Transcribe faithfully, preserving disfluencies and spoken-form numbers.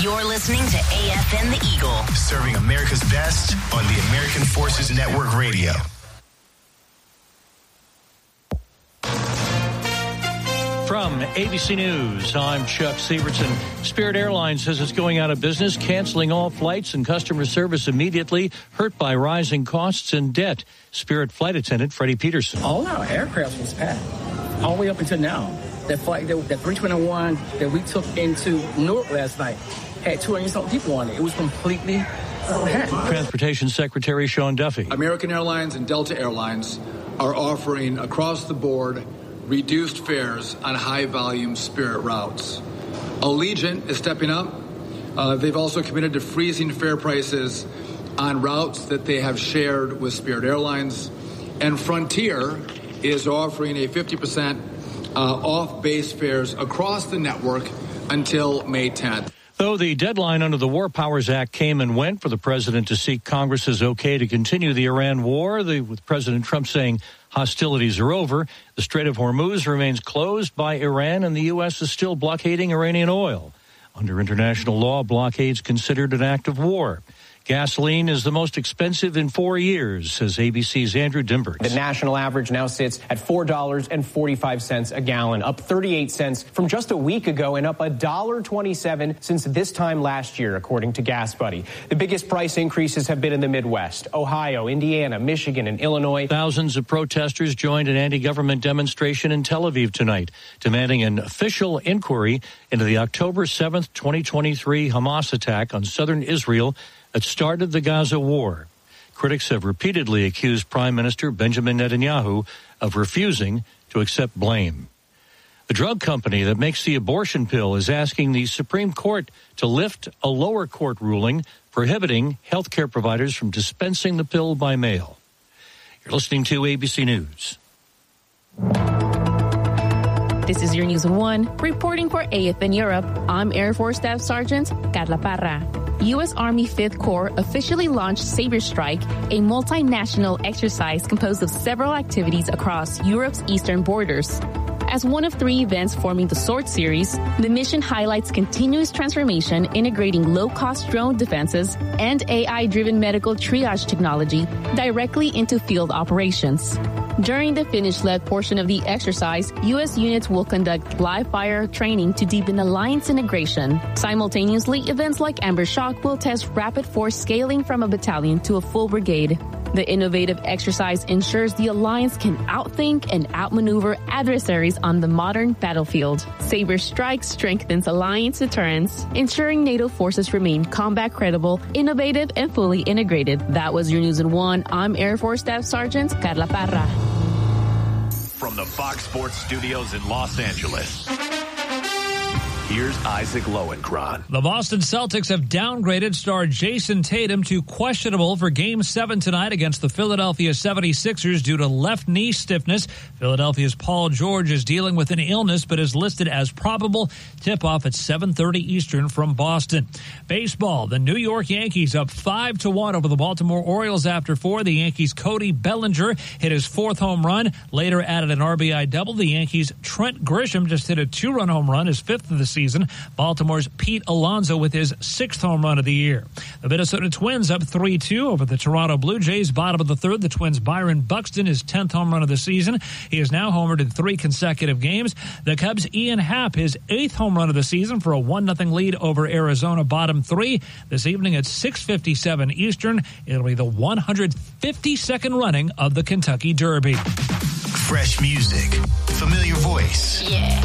You're listening to A F N The Eagle. Serving America's best on the American Forces Network Radio. From A B C News, I'm Chuck Severson. Spirit Airlines says it's going out of business, canceling all flights and customer service immediately, hurt by rising costs and debt. Spirit flight attendant Freddie Peterson. All our aircraft was packed, all the way up until now. That flight, that, that three twenty-one that we took into Newark last night had two hundred something people on it. It was completely packed. Transportation Secretary Sean Duffy. American Airlines and Delta Airlines are offering across the board reduced fares on high-volume Spirit routes. Allegiant is stepping up. Uh, they've also committed to freezing fare prices on routes that they have shared with Spirit Airlines. And Frontier is offering a fifty percent uh, off base fares across the network until May tenth. Though the deadline under the War Powers Act came and went for the president to seek Congress's okay to continue the Iran war, the, with President Trump saying hostilities are over, the Strait of Hormuz remains closed by Iran, and the U S is still blockading Iranian oil. Under international law, blockade's considered an act of war. Gasoline is the most expensive in four years, says A B C's Andrew Dimbert. The national average now sits at four dollars and forty-five cents a gallon, up thirty-eight cents from just a week ago and up one dollar and twenty-seven cents since this time last year, according to GasBuddy. The biggest price increases have been in the Midwest, Ohio, Indiana, Michigan, and Illinois. Thousands of protesters joined an anti-government demonstration in Tel Aviv tonight, demanding an official inquiry into the October seventh, twenty twenty-three Hamas attack on southern Israel that started the Gaza war. Critics have repeatedly accused Prime Minister Benjamin Netanyahu of refusing to accept blame. The drug company that makes the abortion pill is asking the Supreme Court to lift a lower court ruling prohibiting healthcare providers from dispensing the pill by mail. You're listening to A B C News. This is your News in One. Reporting for A F N Europe, I'm Air Force Staff Sergeant Carla Parra. U S. Army Fifth Corps officially launched Sabre Strike, a multinational exercise composed of several activities across Europe's eastern borders. As one of three events forming the SWORD series, the mission highlights continuous transformation integrating low-cost drone defenses and A I-driven medical triage technology directly into field operations. During the Finnish-led portion of the exercise, U S units will conduct live-fire training to deepen alliance integration. Simultaneously, events like Amber Shock will test rapid force scaling from a battalion to a full brigade. The innovative exercise ensures the alliance can outthink and outmaneuver adversaries on the modern battlefield. Sabre Strike strengthens alliance deterrence, ensuring NATO forces remain combat credible, innovative, and fully integrated. That was your News in One. I'm Air Force Staff Sergeant Carla Parra. From the Fox Sports Studios in Los Angeles, here's Isaac Lowenkron. The Boston Celtics have downgraded star Jason Tatum to questionable for Game seven tonight against the Philadelphia seventy-sixers due to left knee stiffness. Philadelphia's Paul George is dealing with an illness but is listed as probable. Tip-off at seven thirty Eastern from Boston. Baseball, the New York Yankees up five to one over the Baltimore Orioles after four. The Yankees' Cody Bellinger hit his fourth home run, later added an R B I double. The Yankees' Trent Grisham just hit a two-run home run, his fifth of the season. Baltimore's Pete Alonso with his sixth home run of the year. The Minnesota Twins up three two over the Toronto Blue Jays. Bottom of the third, the Twins' Byron Buxton, his tenth home run of the season. He is now homered in three consecutive games. The Cubs' Ian Happ, his eighth home run of the season for a one nothing lead over Arizona. Bottom three this evening at six fifty-seven Eastern. It'll be the one hundred fifty-second running of the Kentucky Derby. Fresh music, familiar voice. Yeah.